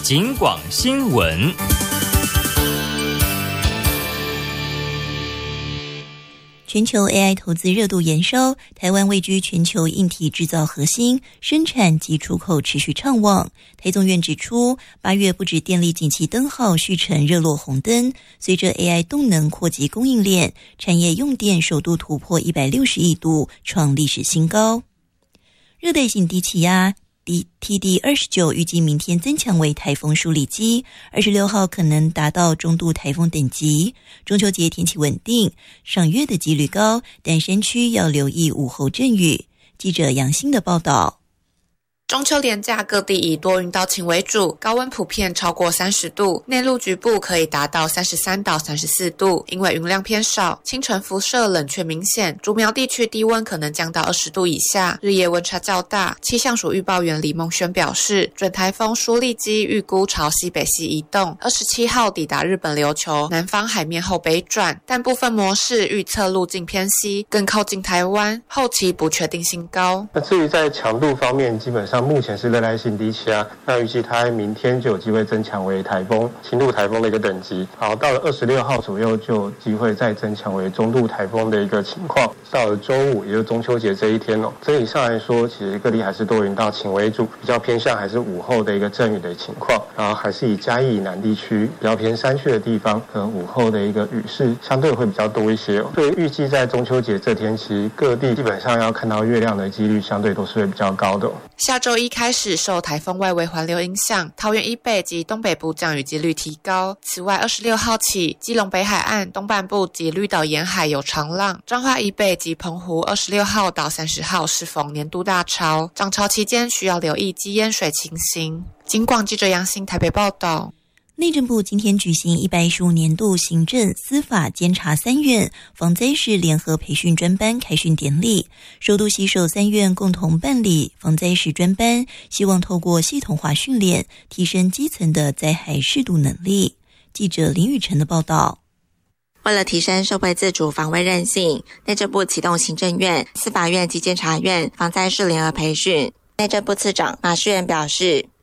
警广新闻。 全球 AI 投资热度延烧，台湾位居全球硬体制造核心，生产及出口持续畅旺。台总院指出，8月不止电力景气灯号续成热络红灯，随着 AI 动能扩及供应链，产业用电首度突破160亿度，创历史新高。热带性低气压TD29 预计明天增强为台风舒里基，26号可能达到中度台风等级。中秋节天气稳定，赏月的几率高，但山区要留意午后阵雨。记者杨欣的报道。 中秋连假各地以多云到晴为主，高温普遍超过30度，内陆局部可以达到33到34度。因为云量偏少，清晨辐射冷却明显，竹苗地区低温可能降到20度以下，日夜温差较大。气象署预报员李梦轩表示，准台风舒力基预估朝西北西移动，27号抵达日本琉球南方海面后北转，但部分模式预测路径偏西，更靠近台湾，后期不确定性高。 那至于在强度方面，基本上目前是热带性低气压，那预计它明天就有机会增强为台风、轻度台风的一个等级。好，到了26号左右就有机会再增强为中度台风的一个情况。到了周五，也就是中秋节这一天整体上来说，其实各地还是多云到晴为主，比较偏向还是午后的一个阵雨的情况。然后还是以嘉义以南地区比较偏山区的地方，可能午后的一个雨势相对会比较多一些。所以预计在中秋节这天，其实各地基本上要看到月亮的几率相对都是会比较高的。 下周一开始受台风外围环流影响，桃园以北及东北部降雨几率提高。此外26号起，基隆北海岸东半部及绿岛沿海有长浪，彰化以北及澎湖26号到30号适逢年度大潮，涨潮期间需要留意积淹水情形。警广记者杨欣台北报道。 内政部今天举行115年度行政、司法、监察3院防灾事联合培训专班开训典礼，首度携手3院共同办理防灾事专班，希望透过系统化训练，提升基层的灾害识读能力。记者林雨晨的报道。 为了提升社会自主防卫韧性，内政部启动行政院、司法院及监察院防灾事联合培训。内政部次长马世元表示，